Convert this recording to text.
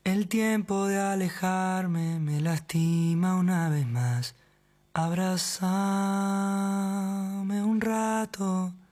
El tiempo de alejarme me lastima una vez más. Abrázame un rato,